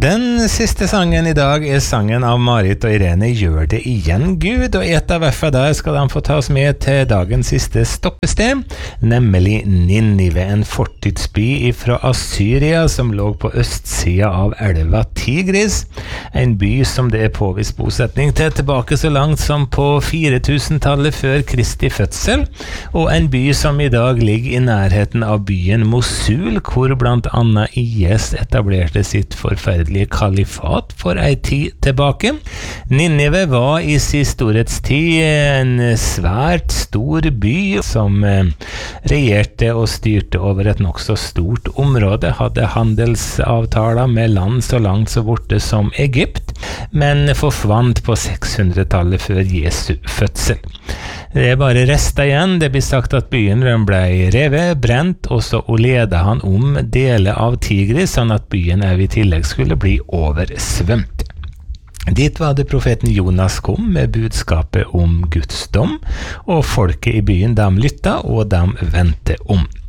Den siste sangen I dag sangen av Marit og Irene Gjør det igjen, Gud, og et av FA der skal de få ta oss med til dagens siste stoppested, nemlig Ninive, en fortidsby fra Assyria som lå på østsida av elva Tigris, en by som det påvist bosetning til tilbake så langt som på 4000-tallet før Kristi fødsel, og en by som I dag ligger I nærheten av byen Mosul, hvor blant annet IS etablerte sitt forferdelige kalifat for en tid tilbake. Ninive var I sin storhetstid en svært stor by som regjerte og styrte over et nok så stort område, hadde handelsavtaler med land så langt så borte som Egypt, men forsvant på 600-tallet før Jesu fødsel. Det bare resta igjen. Det blir sagt at byen ble revet, brent, og så ledet han om deler av Tigris, sånn at byen I tillegg skulle bli oversvømt. Dit var det profeten Jonas kom med budskapet om Guds dom, og folket I byen de lyttet, og de vendte om.